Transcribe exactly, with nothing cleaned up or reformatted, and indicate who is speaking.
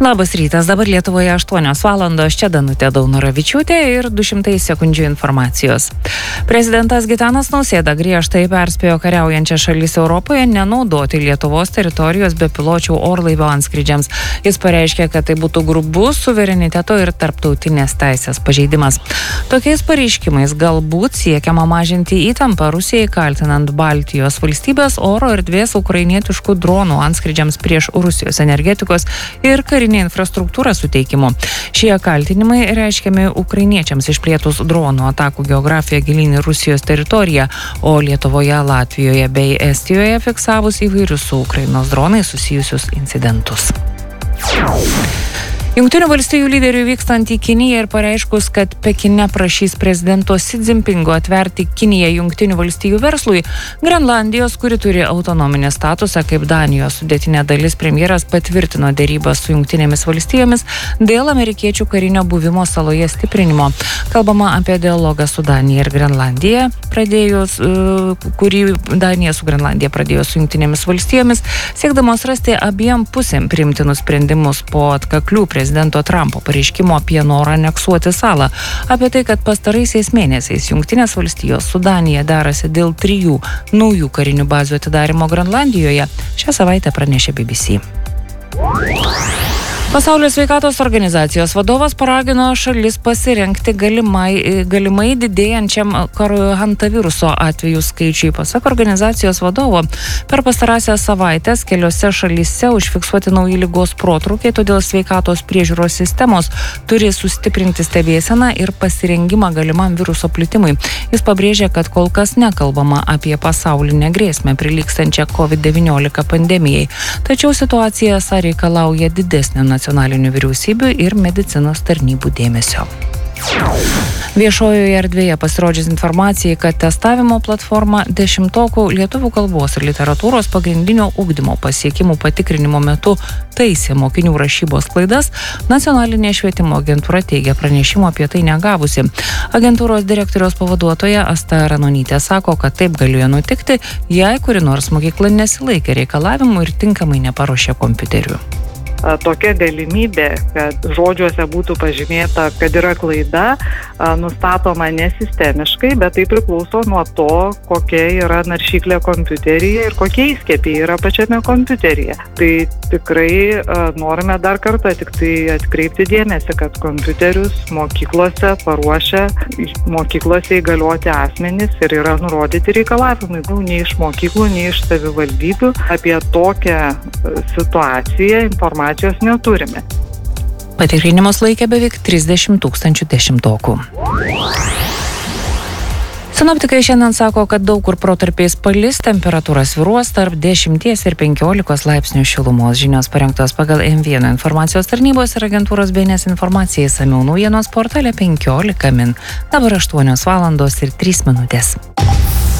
Speaker 1: Labas rytas, dabar Lietuvoje aštuonios valandos, čia Danutė Daunoravičiūtė ir du šimtai sekundžių informacijos. Prezidentas Gitanas Nausėda griežtai perspėjo kariaujančias šalis Europoje nenaudoti Lietuvos teritorijos bepiločių orlaivio antskrydžiams. Jis pareiškė, kad tai būtų grubus suvereniteto ir tarptautinės teisės pažeidimas. Tokiais pareiškimais galbūt siekiama mažinti įtampą Rusijai, kaltinant Baltijos valstybės oro erdvės ukrainietiškų dronų antskrydžiams prieš Rusijos energetikos ir karinį infrastruktūrą suteikimu. Šie kaltinimai reiškiami ukrainiečiams išplėtus dronų atakų geografiją gilyn į Rusijos teritoriją, o Lietuvoje, Latvijoje bei Estijoje fiksavus įvairius su Ukrainos dronais susijusius incidentus. Jungtinių valstijų lyderiui vykstant į Kiniją ir pareiškus, kad Pekine prašys prezidento Si Dzinpingo atverti Kiniją Jungtinių valstijų verslui, Grenlandijos, kuri turi autonominį statusą kaip Danijos sudėtinė dalis, premjeras patvirtino derybas su Jungtinėmis valstijomis dėl amerikiečių karinio buvimo saloje stiprinimo. Kalbama apie dialogą su Danija ir Grenlandija, pradėjus, kurį Danija su Grenlandija pradėjo su Jungtinėmis valstijomis, siekdamos rasti abiem pusėm priimtinus sprendimus po atkaklių prezidento Trumpo pareiškimo apie norą aneksuoti salą. Apie tai, kad pastaraisiais mėnesiais Jungtinės valstijos su Danija derasi dėl trijų naujų karinių bazių atidarymo Grenlandijoje, šią savaitę pranešė B B C. Pasaulio sveikatos organizacijos vadovas paragino šalis pasirengti galimai, galimai didėjančiam hantaviruso atvejų skaičiui. Pasak organizacijos vadovo, per pastarąsias savaitės keliose šalyse užfiksuoti nauji ligos protrūkiai, todėl sveikatos priežiūros sistemos turi sustiprinti stebėseną ir pasirengimą galimam viruso plitimui. Jis pabrėžė, kad kol kas nekalbama apie pasaulinę grėsmę prilygstančią covid devyniolika pandemijai, tačiau situacija esą reikalauja didesnio nacionalinių vyriausybių ir medicinos tarnybų dėmesio. Viešojoje erdvėje pasirodžius informacijai, kad testavimo platforma dešimtokų lietuvių kalbos ir literatūros pagrindinio ugdymo pasiekimų patikrinimo metu taisė mokinių rašybos klaidas, nacionalinė švietimo agentūra teigia pranešimo apie tai negavusi. Agentūros direktoriaus pavaduotoja Asta Ranonytė sako, kad taip galėjo nutikti, jei kuri nors mokykla nesilaikė reikalavimų ir tinkamai neparuošė kompiuterių.
Speaker 2: Tokia galimybė, kad žodžiuose būtų pažymėta, kad yra klaida, nustatoma nesistemiškai, bet tai priklauso nuo to, kokia yra naršyklė kompiuteryje ir kokie įskiepiai yra pačiame kompiuteryje. Tai tikrai norime dar kartą tik tai atkreipti dėmesį, kad kompiuterius mokyklose paruošia mokyklose įgalioti asmenys ir yra nurodyti reikalavimai, nei iš mokyklų, nei iš savivaldybių. Apie tokią situaciją informaciją neturime.
Speaker 1: Patikrinimus laikė beveik trisdešimt tūkstančių dešimtokų. Sinoptikai šiandien sako, kad daug kur protarpiais palis, temperatūra svyruos tarp dešimties ir penkiolikos laipsnių šilumos. Žinios parengtos pagal M vieną informacijos tarnybos ir agentūros B N S informacijai išsamiau naujienos portale penkiolika min. Dabar aštuonios valandos ir trys minutės.